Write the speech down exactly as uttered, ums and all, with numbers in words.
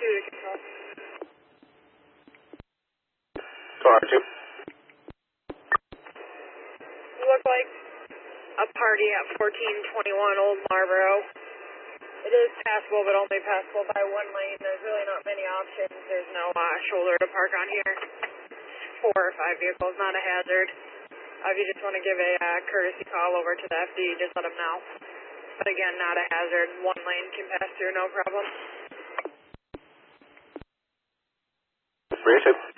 two to control. Car two. You look like a party at fourteen twenty-one Old Marlboro. It is passable, but only passable by one lane. There's really not many options. There's no uh, shoulder to park on here. Four or five vehicles, not a hazard. Uh, if you just want to give a uh, courtesy call over to the F D, just let them know. But again, not a hazard. One lane can pass through, no problem. Three two.